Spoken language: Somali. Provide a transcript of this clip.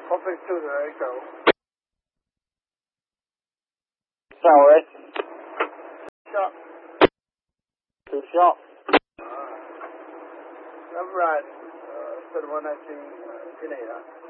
152 的 Echo。 Southwest. Shot. 2 shot. Number right, 3119, Grenada.